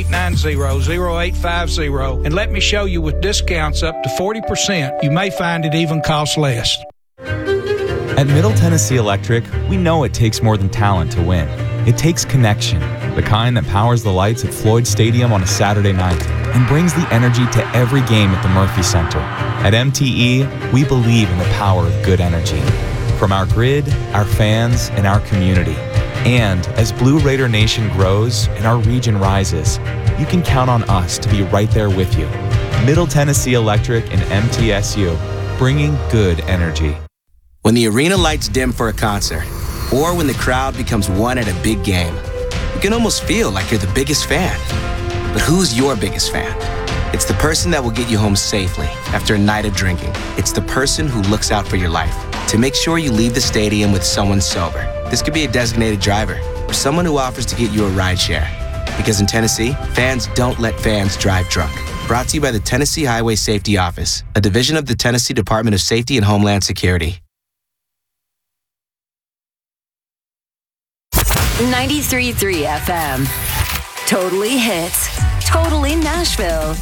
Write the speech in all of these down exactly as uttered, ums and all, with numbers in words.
nine zero zero eight five zero and let me show you with discounts up to forty percent. You may find it even costs less. At Middle Tennessee Electric, we know it takes more than talent to win. It takes connection, the kind that powers the lights at Floyd Stadium on a Saturday night and brings the energy to every game at the Murphy Center. At M T E, we believe in the power of good energy. From our grid, our fans, and our community. And as Blue Raider Nation grows and our region rises, you can count on us to be right there with you. Middle Tennessee Electric and M T S U, bringing good energy. When the arena lights dim for a concert, or when the crowd becomes one at a big game, you can almost feel like you're the biggest fan. But who's your biggest fan? It's the person that will get you home safely after a night of drinking. It's the person who looks out for your life to make sure you leave the stadium with someone sober. This could be a designated driver or someone who offers to get you a ride share. Because in Tennessee, fans don't let fans drive drunk. Brought to you by the Tennessee Highway Safety Office, a division of the Tennessee Department of Safety and Homeland Security. ninety-three point three F M. Totally hits. Totally Nashville.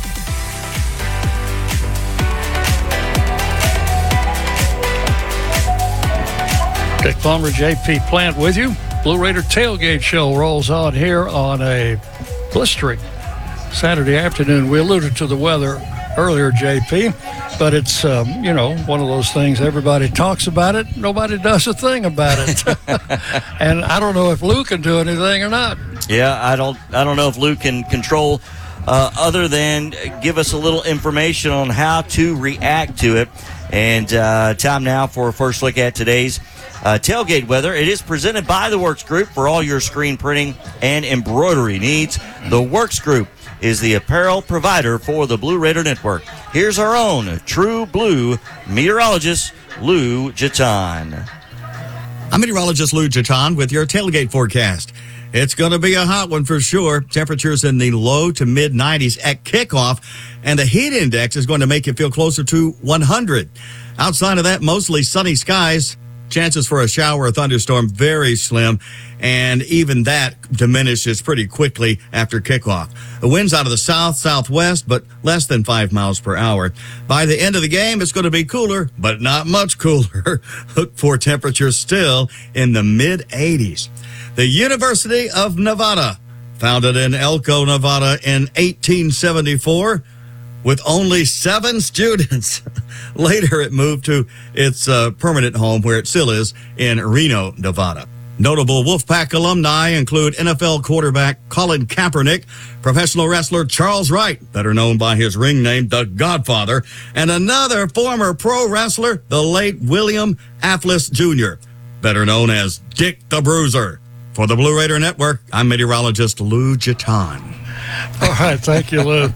Dick Plummer, J P Plant with you. Blue Raider Tailgate Show rolls on here on a blistering Saturday afternoon. We alluded to the weather earlier, J P, but it's, um, you know, one of those things. Everybody talks about it. Nobody does a thing about it. And I don't know if Lou can do anything or not. Yeah, I don't I don't know if Lou can control uh, other than give us a little information on how to react to it. And uh, time now for a first look at today's uh, tailgate weather. It is presented by the Works Group for all your screen printing and embroidery needs. The Works Group is the apparel provider for the Blue Raider Network. Here's our own True Blue meteorologist, Lou Jeton. I'm meteorologist Lou Jeton with your tailgate forecast. It's going to be a hot one for sure. Temperatures in the low to mid nineties at kickoff, and the heat index is going to make it feel closer to one hundred. Outside of that, mostly sunny skies. Chances for a shower or thunderstorm very slim, and even that diminishes pretty quickly after kickoff. The wind's out of the south, southwest, but less than five miles per hour. By the end of the game, it's going to be cooler, but not much cooler. Look for temperatures still in the mid eighties. The University of Nevada, founded in Elko, Nevada in eighteen seventy-four, with only seven students. Later, it moved to its uh, permanent home, where it still is, in Reno, Nevada. Notable Wolfpack alumni include N F L quarterback Colin Kaepernick, professional wrestler Charles Wright, better known by his ring name, The Godfather, and another former pro wrestler, the late William Afflis Junior, better known as Dick the Bruiser. For the Blue Raider Network, I'm meteorologist Lou Jeton. All right, thank you, Lou.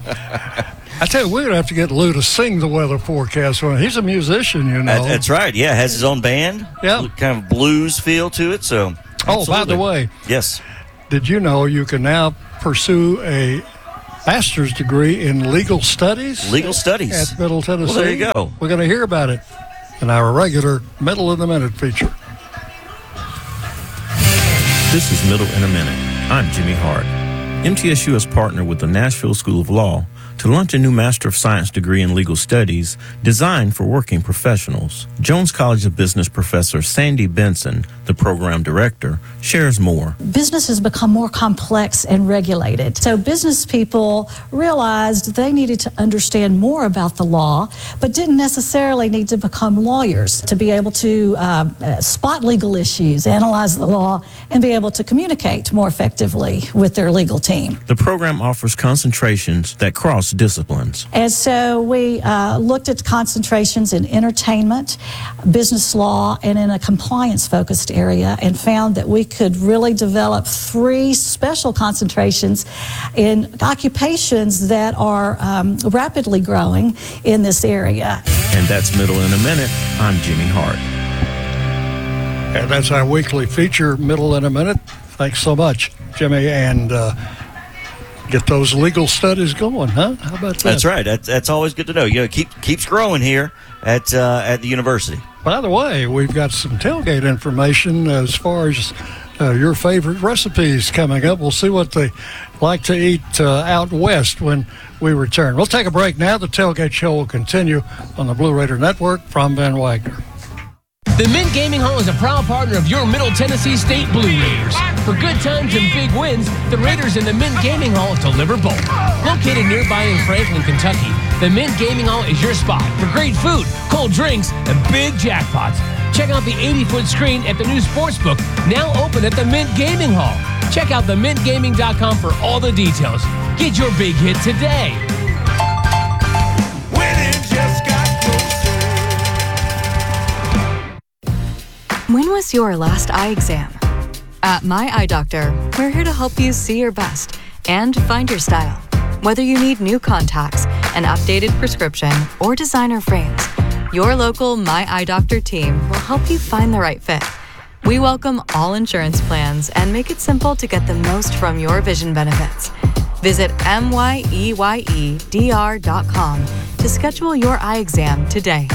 I tell you, we're going to have to get Lou to sing the weather forecast. He's a musician, you know. That's right, yeah. Has his own band. Yeah. Kind of blues feel to it, so. Oh, absolutely. by the way. Yes. Did you know you can now pursue a master's degree in legal studies? Legal studies. At Middle Tennessee. Well, there you go. We're going to hear about it in our regular Middle in a Minute feature. This is Middle in a Minute. I'm Jimmy Hart. M T S U has partnered with the Nashville School of Law to launch a new Master of Science degree in legal studies designed for working professionals. Jones College of Business professor Sandy Benson, the program director, shares more. Business has become more complex and regulated. So business people realized they needed to understand more about the law, but didn't necessarily need to become lawyers to be able to uh, spot legal issues, analyze the law, and be able to communicate more effectively with their legal team. The program offers concentrations that cross disciplines. And so we uh, looked at concentrations in entertainment, business law, and in a compliance-focused area, and found that we could really develop three special concentrations in occupations that are um, rapidly growing in this area. And that's Middle in a Minute. I'm Jimmy Hart. And that's our weekly feature, Middle in a Minute. Thanks so much, Jimmy, and uh, get those legal studies going, huh? How about that? That's right. That's, that's always good to know. You know, keep keeps growing here at uh, at the university. By the way, we've got some tailgate information as far as uh, your favorite recipes coming up. We'll see what they like to eat uh, out west when we return. We'll take a break now. The Tailgate Show will continue on the Blue Raider Network from Van Wagner. The Mint Gaming Hall is a proud partner of your Middle Tennessee State Blue Raiders. For good times and big wins, the Raiders in the Mint Gaming Hall deliver both. Located nearby in Franklin, Kentucky, the Mint Gaming Hall is your spot for great food, cold drinks, and big jackpots. Check out the eighty-foot screen at the new sportsbook, now open at the Mint Gaming Hall. Check out the mint gaming dot com for all the details. Get your big hit today. When was your last eye exam? At My Eye Doctor, we're here to help you see your best and find your style. Whether you need new contacts, an updated prescription, or designer frames, your local My Eye Doctor team will help you find the right fit. We welcome all insurance plans and make it simple to get the most from your vision benefits. Visit M Y E Y E D R dot com to schedule your eye exam today.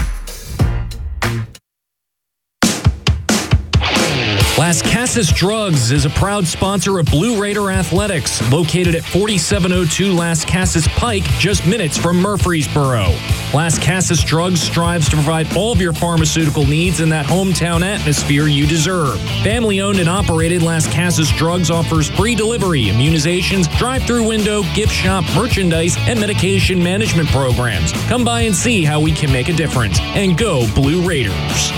Las Casas Drugs is a proud sponsor of Blue Raider Athletics, located at forty-seven oh two Las Casas Pike, just minutes from Murfreesboro. Las Casas Drugs strives to provide all of your pharmaceutical needs in that hometown atmosphere you deserve. Family-owned and operated, Las Casas Drugs offers free delivery, immunizations, drive-through window, gift shop, merchandise, and medication management programs. Come by and see how we can make a difference. And go Blue Raiders.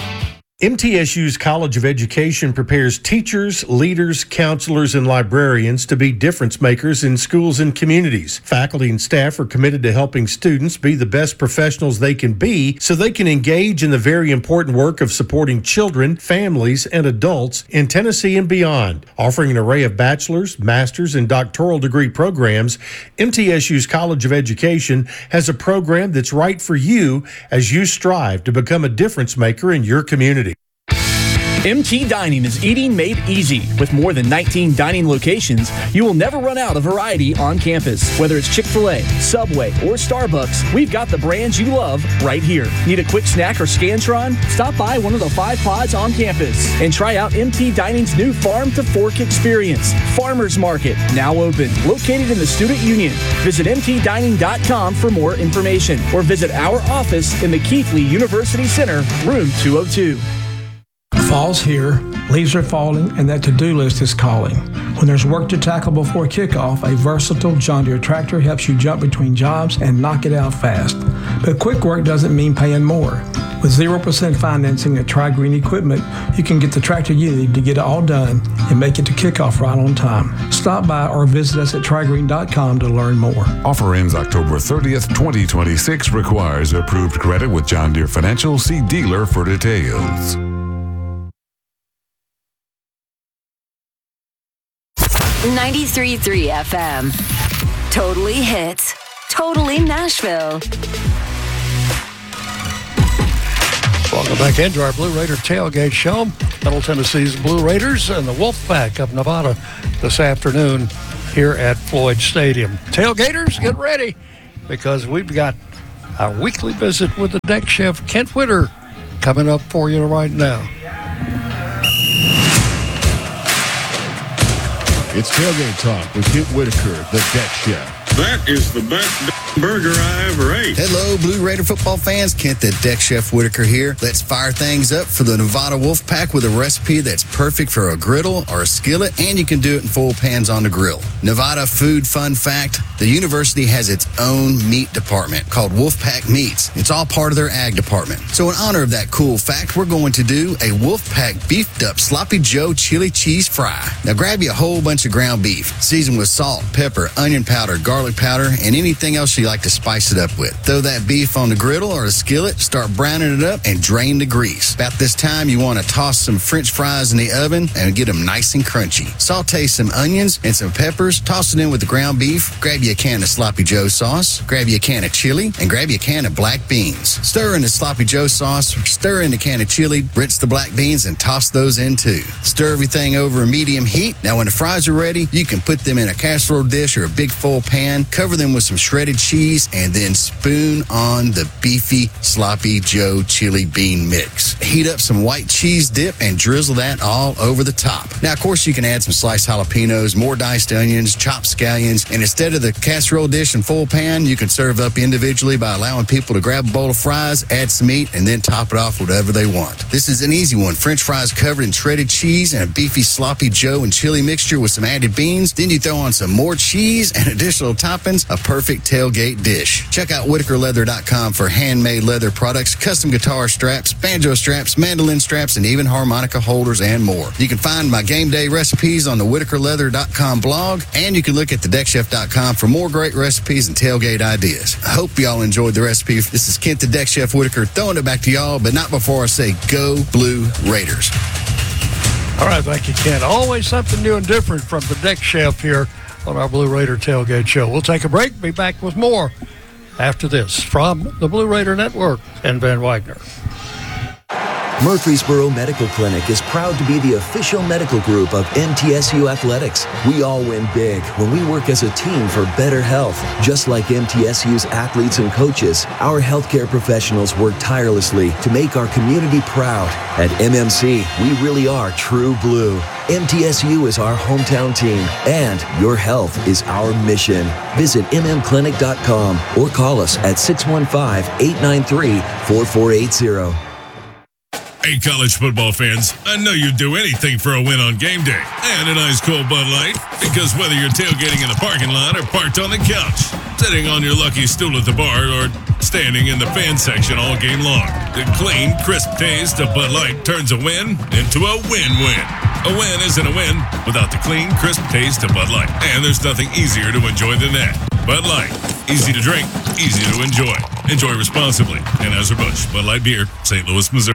M T S U's College of Education prepares teachers, leaders, counselors, and librarians to be difference makers in schools and communities. Faculty and staff are committed to helping students be the best professionals they can be so they can engage in the very important work of supporting children, families, and adults in Tennessee and beyond. Offering an array of bachelor's, master's, and doctoral degree programs, M T S U's College of Education has a program that's right for you as you strive to become a difference maker in your community. M T Dining is eating made easy. With more than nineteen dining locations, you will never run out of variety on campus. Whether it's Chick-fil-A, Subway, or Starbucks, we've got the brands you love right here. Need a quick snack or Scantron? Stop by one of the five pods on campus and try out M T Dining's new Farm to Fork experience. Farmers Market, now open, located in the Student Union. Visit M T dining dot com for more information or visit our office in the Keithley University Center, room two oh two. Fall's here, leaves are falling, and that to-do list is calling. When there's work to tackle before kickoff, a versatile John Deere tractor helps you jump between jobs and knock it out fast. But quick work doesn't mean paying more. With zero percent financing at Tri-Green Equipment, you can get the tractor you need to get it all done and make it to kickoff right on time. Stop by or visit us at tri green dot com to learn more. Offer ends October thirtieth, twenty twenty-six. Requires approved credit with John Deere Financial. See dealer for details. ninety-three point three F M. Totally hits. Totally Nashville. Welcome back into our Blue Raider Tailgate Show. Middle Tennessee's Blue Raiders and the Wolfpack of Nevada this afternoon here at Floyd Stadium. Tailgaters, get ready because we've got our weekly visit with the deck chef, Kent Witter, coming up for you right now. It's Tailgate Talk with Kent Whitaker, the deck chef. That is the best burger I ever ate. Hello, Blue Raider football fans. Kent, the deck chef Whitaker here. Let's fire things up for the Nevada Wolfpack with a recipe that's perfect for a griddle or a skillet, and you can do it in full pans on the grill. Nevada food fun fact, the university has its own meat department called Wolfpack Meats. It's all part of their ag department. So in honor of that cool fact, we're going to do a Wolfpack beefed up Sloppy Joe chili cheese fry. Now grab you a whole bunch of ground beef, seasoned with salt, pepper, onion powder, garlic powder, and anything else you like to spice it up with. Throw that beef on the griddle or the skillet, start browning it up, and drain the grease. About this time, you want to toss some French fries in the oven and get them nice and crunchy. Saute some onions and some peppers, toss it in with the ground beef, grab you a can of Sloppy Joe sauce, grab you a can of chili, and grab you a can of black beans. Stir in the Sloppy Joe sauce, stir in the can of chili, rinse the black beans, and toss those in too. Stir everything over a medium heat. Now when the fries are ready, you can put them in a casserole dish or a big full pan pan, cover them with some shredded cheese, and then spoon on the beefy Sloppy Joe chili bean mix. Heat up some white cheese dip and drizzle that all over the top. Now, of course, you can add some sliced jalapenos, more diced onions, chopped scallions, and instead of the casserole dish and full pan, you can serve up individually by allowing people to grab a bowl of fries, add some meat, and then top it off with whatever they want. This is an easy one. French fries covered in shredded cheese and a beefy Sloppy Joe and chili mixture with some added beans. Then you throw on some more cheese and additional toppings. A perfect tailgate dish. Check out Whitaker Leather dot com for handmade leather products, custom guitar straps, banjo straps, mandolin straps, and even harmonica holders and more. You can find my game day recipes on the Whitaker Leather dot com blog, and you can look at the deck chef dot com for more great recipes and tailgate ideas. I hope y'all enjoyed the recipe. This is Kent the Deck Chef Whitaker throwing it back to y'all, but not before I say go Blue Raiders. All right, thank you, Kent. Always something new and different from the Deck Chef here on our Blue Raider Tailgate Show. We'll take a break, be back with more after this from the Blue Raider Network and Van Wagner. Murfreesboro Medical Clinic is proud to be the official medical group of M T S U Athletics. We all win big when we work as a team for better health. Just like M T S U's athletes and coaches, our healthcare professionals work tirelessly to make our community proud. At M M C, we really are true blue. M T S U is our hometown team, and your health is our mission. Visit m m clinic dot com or call us at six one five, eight nine three, four four eight zero. Hey, college football fans, I know you'd do anything for a win on game day and an ice cold Bud Light, because whether you're tailgating in the parking lot or parked on the couch, sitting on your lucky stool at the bar, or standing in the fan section all game long, the clean, crisp taste of Bud Light turns a win into a win-win. A win isn't a win without the clean, crisp taste of Bud Light, and there's nothing easier to enjoy than that. Bud Light, easy to drink, easy to enjoy. Enjoy responsibly. Anheuser-Busch, Bud Light Beer, Saint Louis, Missouri.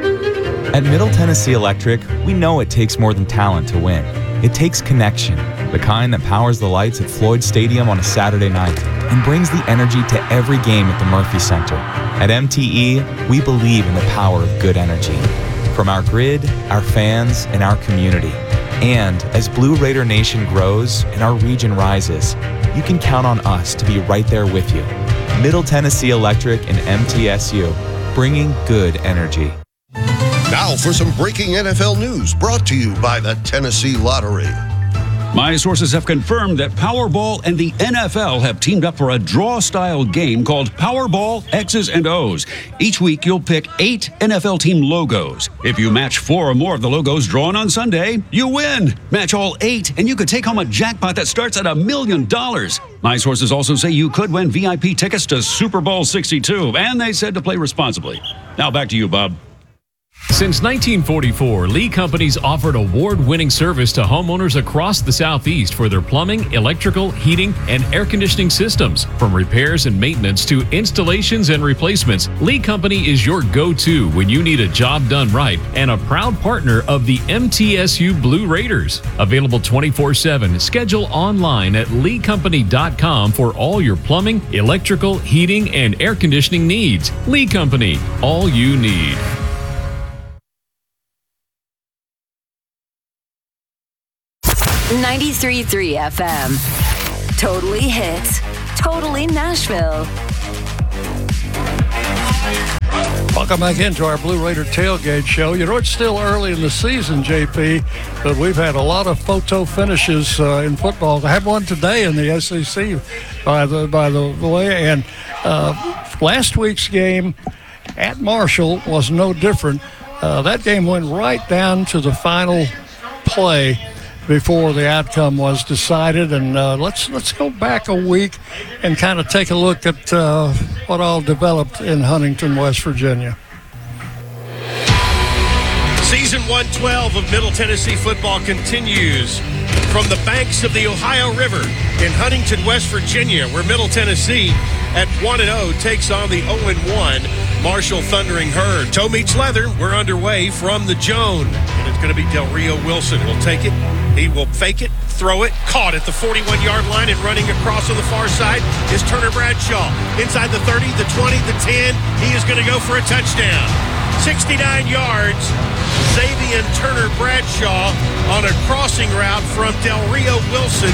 At Middle Tennessee Electric, we know it takes more than talent to win. It takes connection, the kind that powers the lights at Floyd Stadium on a Saturday night and brings the energy to every game at the Murphy Center. At M T E, we believe in the power of good energy. From our grid, our fans, and our community. And as Blue Raider Nation grows and our region rises, you can count on us to be right there with you. Middle Tennessee Electric and M T S U, bringing good energy. Now for some breaking N F L news brought to you by the Tennessee Lottery. My sources have confirmed that Powerball and the N F L have teamed up for a draw-style game called Powerball X's and O's. Each week, you'll pick eight N F L team logos. If you match four or more of the logos drawn on Sunday, you win. Match all eight, and you could take home a jackpot that starts at a million dollars. My sources also say you could win V I P tickets to Super Bowl sixty-two, and they said to play responsibly. Now back to you, Bob. Since nineteen forty-four, Lee Company's offered award-winning service to homeowners across the Southeast for their plumbing, electrical, heating, and air conditioning systems. From repairs and maintenance to installations and replacements, Lee Company is your go-to when you need a job done right, and a proud partner of the M T S U Blue Raiders. Available twenty-four seven. Schedule online at lee company dot com for all your plumbing, electrical, heating, and air conditioning needs. Lee Company, all you need. ninety-three point three F M. Totally hits. Totally Nashville. Welcome back into our Blue Raider Tailgate Show. You know, it's still early in the season, J P, but we've had a lot of photo finishes uh, in football. I had one today in the S E C, by the by the way. And uh, last week's game at Marshall was no different. Uh, that game went right down to the final play before the outcome was decided. And uh, let's let's go back a week and kind of take a look at uh, what all developed in Huntington, West Virginia. Season one twelve of Middle Tennessee football continues from the banks of the Ohio River in Huntington, West Virginia, where Middle Tennessee at one and oh takes on the oh and one Marshall Thundering Herd. Toe meets leather. We're underway from the Joan, and it's going to be Del Rio Wilson who'll take it. He will fake it, throw it, caught at the forty-one-yard line, and running across on the far side is Turner Bradshaw. Inside the thirty, the twenty, the ten, he is going to go for a touchdown. sixty-nine yards, Xavier Turner Bradshaw on a crossing route from Del Rio Wilson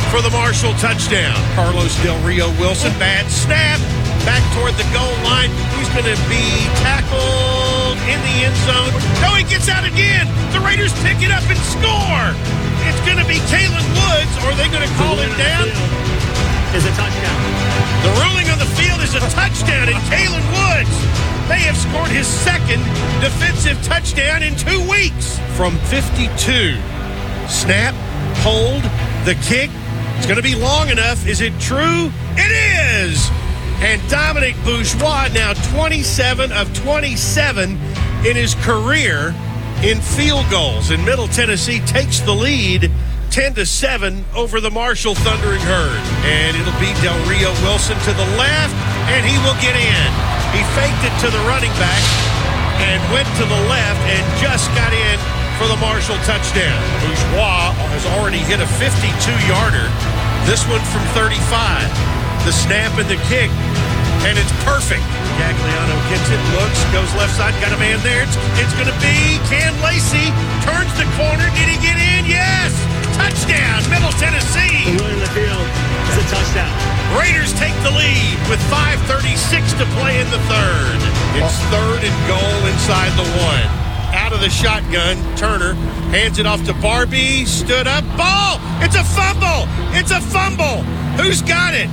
for the Marshall touchdown. Carlos Del Rio Wilson, bad snap, back toward the goal line. He's going to be tackled in the end zone. No, he gets out again. The Raiders pick it up and score. It's going to be Kalen Woods, or are they going to call him down? Is a touchdown. The ruling on the field is a touchdown, and Kalen Woods may have scored his second defensive touchdown in two weeks. From fifty-two, snap, hold, the kick. It's going to be long enough. Is it true? It is! And Dominic Bourgeois, now twenty-seven of twenty-seven in his career in field goals. And Middle Tennessee takes the lead ten to seven over the Marshall Thundering Herd. And it'll be Del Rio Wilson to the left, and he will get in. He faked it to the running back and went to the left and just got in for the Marshall touchdown. Bourgeois has already hit a fifty-two-yarder. This one from thirty-five. The snap and the kick, and it's perfect. Gagliano gets it, looks, goes left side, got a man there. It's, it's going to be Cam Lacey, turns the corner. Did he get in? Yes! Touchdown, Middle Tennessee. The in the field. It's a touchdown. Raiders take the lead with five thirty-six to play in the third. It's third and goal inside the one. Out of the shotgun, Turner hands it off to Barbie, stood up, ball! It's a fumble! It's a fumble! Who's got it?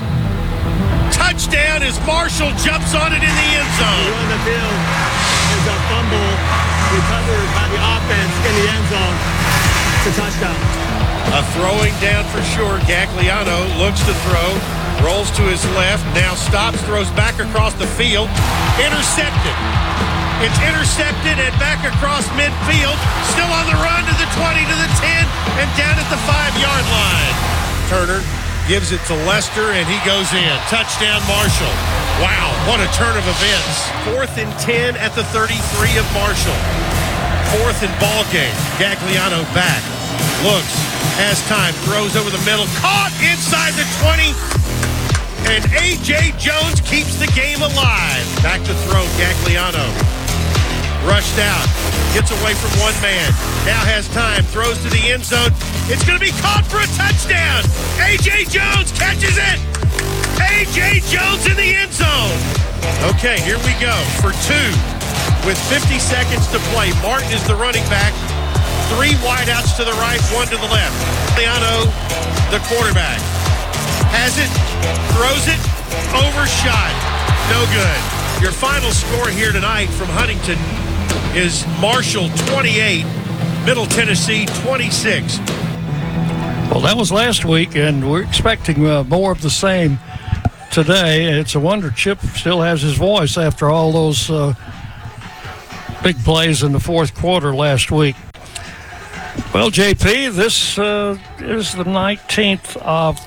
Touchdown as Marshall jumps on it in the end zone. The in the field is a fumble recovered by the offense in the end zone. It's a touchdown. A throwing down for sure. Gagliano looks to throw, rolls to his left, now stops, throws back across the field, intercepted. It's intercepted and back across midfield, still on the run to the twenty, to the ten, and down at the five-yard line. Turner gives it to Lester, and he goes in. Touchdown, Marshall. Wow, what a turn of events. Fourth and ten at the thirty-three of Marshall. Fourth and ball game. Gagliano back. Looks, has time, throws over the middle. Caught inside the twenty. And A J. Jones keeps the game alive. Back to throw, Gagliano. Rushed out. Gets away from one man. Now has time. Throws to the end zone. It's going to be caught for a touchdown. A J. Jones catches it. A J. Jones in the end zone. Okay, here we go for two. With fifty seconds to play, Martin is the running back. Three wideouts to the right, one to the left. Leano, the quarterback. Has it, throws it, overshot. No good. Your final score here tonight from Huntington is Marshall twenty-eight, Middle Tennessee twenty-six. Well, that was last week, and we're expecting uh, more of the same today. It's a wonder Chip still has his voice after all those uh, big plays in the fourth quarter last week. Well, J P, this uh, is the nineteenth of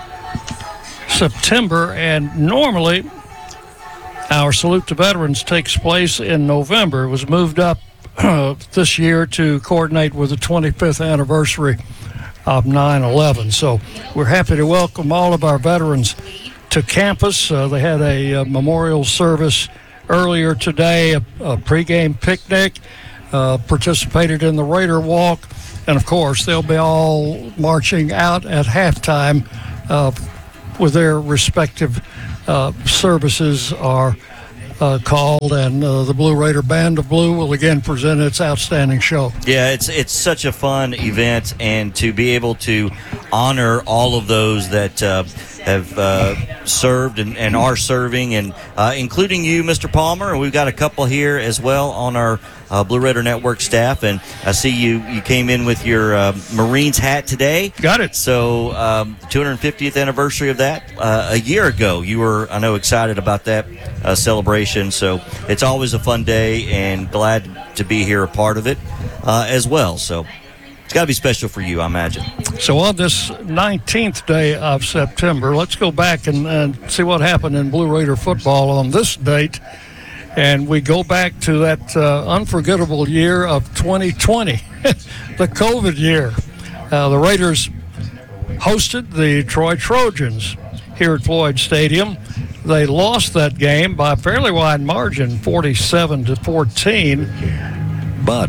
September, and normally our Salute to Veterans takes place in November. It was moved up uh, this year to coordinate with the twenty-fifth anniversary of nine eleven. So we're happy to welcome all of our veterans to campus. Uh, they had a, a memorial service earlier today, a, a pregame picnic, uh, participated in the Raider Walk, and of course they'll be all marching out at halftime uh, with their respective uh, services are uh, called, and uh, the Blue Raider Band of Blue will again present its outstanding show. Yeah, it's it's such a fun event, and to be able to honor all of those that uh, have uh, served and, and are serving, and uh, including you, Mister Palmer. And we've got a couple here as well on our uh, Blue Raider Network staff. And I see you you came in with your uh, Marines hat today. Got it. So um, two hundred fiftieth anniversary of that. Uh, a year ago, you were, I know, excited about that uh, celebration. So it's always a fun day, and glad to be here, a part of it uh, as well. So it's got to be special for you, I imagine. So on this nineteenth day of September, let's go back and, and see what happened in Blue Raider football on this date. And we go back to that uh, unforgettable year of twenty twenty, the COVID year. Uh, the Raiders hosted the Troy Trojans here at Floyd Stadium. They lost that game by a fairly wide margin, forty-seven to fourteen. But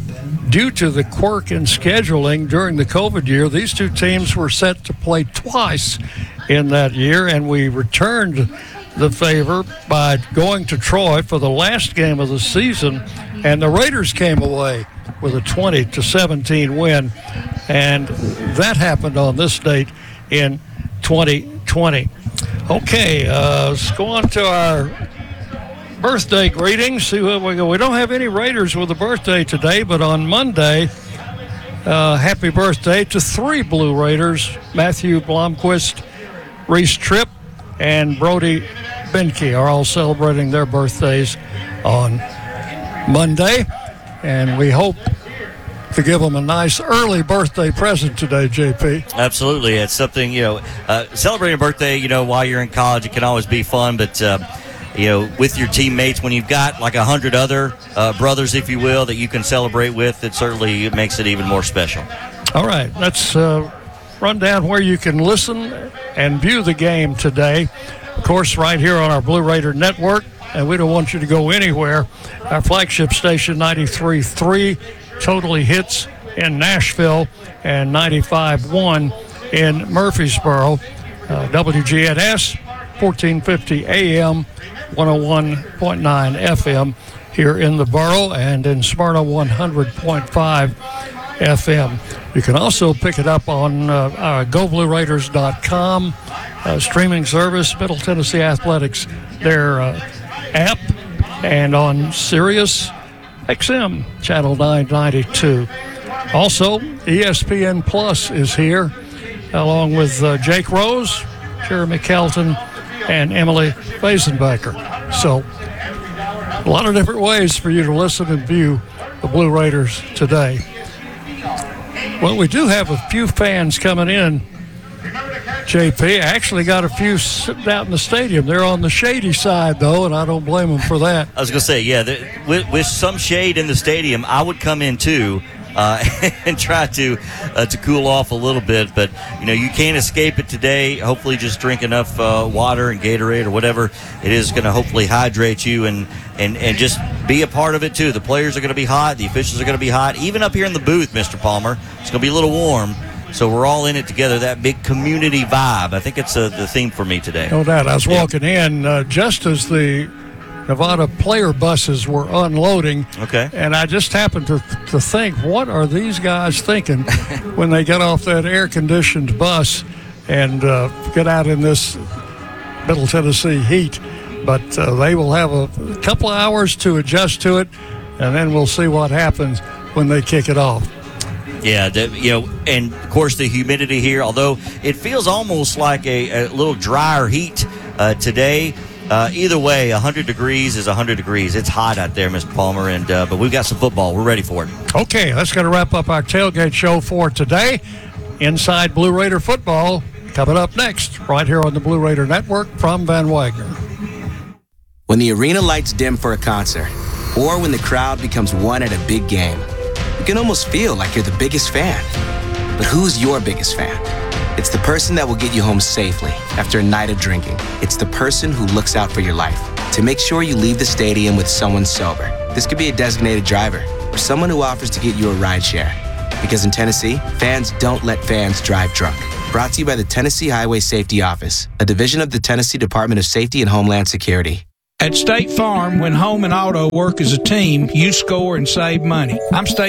due to the quirk in scheduling during the COVID year, these two teams were set to play twice in that year, and we returned the favor by going to Troy for the last game of the season, and the Raiders came away with a twenty to seventeen win, and that happened on this date in twenty twenty. Okay, uh, let's go on to our birthday greetings. See where we go. We don't have any Raiders with a birthday today, but on Monday, uh, happy birthday to three Blue Raiders: Matthew Blomquist, Reese Tripp, and Brody Benke are all celebrating their birthdays on Monday, and we hope to give them a nice early birthday present today, J P. Absolutely. It's something, you know, uh, celebrating a birthday, you know, while you're in college, it can always be fun, but, uh, you know, with your teammates, when you've got like a hundred other uh, brothers, if you will, that you can celebrate with, it certainly makes it even more special. All right, let's uh, run down where you can listen and view the game today. Of course, right here on our Blue Raider Network, and we don't want you to go anywhere. Our flagship station, ninety-three point three, Totally Hits in Nashville, and ninety-five point one in Murfreesboro. Uh, W G N S, fourteen fifty A M, one oh one point nine F M here in the borough, and in Smyrna, one hundred point five F M. You can also pick it up on uh, uh, go blue raiders dot com uh, streaming service, Middle Tennessee Athletics, their uh, app, and on Sirius X M channel nine ninety-two. Also, E S P N Plus is here, along with uh, Jake Rose, Jeremy Kelton, and Emily Fazenbecker. So, a lot of different ways for you to listen and view the Blue Raiders today. Well, we do have a few fans coming in, J P. I actually got a few sitting out in the stadium. They're on the shady side, though, and I don't blame them for that. I was going to say, yeah, the, with, with some shade in the stadium, I would come in too uh, and try to uh, to cool off a little bit. But, you know, you can't escape it today. Hopefully just drink enough uh, water and Gatorade or whatever it is going to hopefully hydrate you and, and, and just be a part of it too. The players are going to be hot. The officials are going to be hot. Even up here in the booth, Mister Palmer, it's going to be a little warm. So we're all in it together, that big community vibe. I think it's uh, the theme for me today. No doubt. I was walking in uh, just as the Nevada player buses were unloading. Okay. And I just happened to, to think, what are these guys thinking when they get off that air-conditioned bus and uh, get out in this Middle Tennessee heat? But uh, they will have a couple of hours to adjust to it, and then we'll see what happens when they kick it off. Yeah, the, you know, and of course the humidity here, although it feels almost like a, a little drier heat uh, today. Uh, either way, one hundred degrees is one hundred degrees. It's hot out there, Mister Palmer, and uh, but we've got some football. We're ready for it. Okay, that's going to wrap up our tailgate show for today. Inside Blue Raider football coming up next, right here on the Blue Raider Network from Van Wagner. When the arena lights dim for a concert, or when the crowd becomes one at a big game, you can almost feel like you're the biggest fan. But who's your biggest fan? It's the person that will get you home safely after a night of drinking. It's the person who looks out for your life to make sure you leave the stadium with someone sober. This could be a designated driver or someone who offers to get you a ride share. Because in Tennessee, fans don't let fans drive drunk. Brought to you by the Tennessee Highway Safety Office, a division of the Tennessee Department of Safety and Homeland Security. At State Farm, when home and auto work as a team, you score and save money. I'm State